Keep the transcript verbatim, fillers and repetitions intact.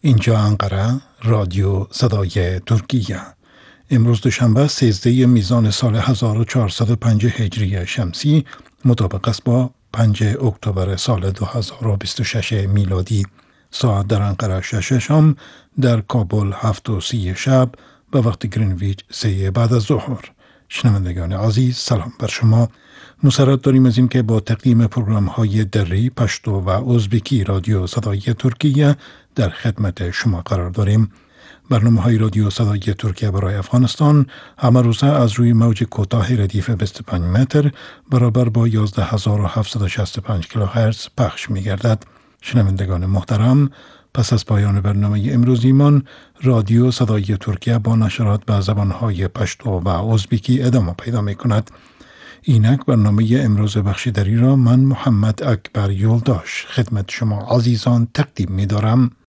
اینجا انقره، رادیو صدای ترکیه. امروز دوشنبه سیزده میزان سال هزار و چهارصد و پنج هجری شمسی مطابق است با پنج اکتبر سال دو هزار و بیست و شش میلادی. ساعت در انقره شش شام، در کابل هفت و سی شب، به وقت گرینویچ سه بعد از ظهر. شنوندگان عزیز، سلام بر شما. مسرت داریم از این که با تقدیم پروگرام های دری، پشتو و ازبکی رادیو صدای ترکیه در خدمت شما قرار داریم. برنامه های رادیو صدای ترکیه برای افغانستان همه روزه از روی موج کوتاه ردیف بیست و پنج متر برابر با یازده هزار و هفتصد و شصت و پنج کیلوهرتز پخش می گردد. شنوندگان محترم، پس از پایان برنامه امروزیمان، رادیو صدای ترکیه با نشرات به زبانهای پشتو و ازبکی ادامه پیدا می کند. اینک برنامه امروز بخشیدری را من محمد اکبر یولداش خدمت شما عزیزان تقدیم می دارم.